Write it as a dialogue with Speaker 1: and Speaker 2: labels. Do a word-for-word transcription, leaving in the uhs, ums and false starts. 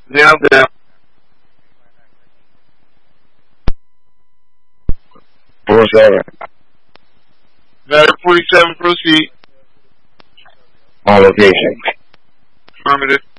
Speaker 1: Down, down.
Speaker 2: Four seven.
Speaker 1: Matter forty-seven, proceed.
Speaker 2: On location.
Speaker 1: Affirmative.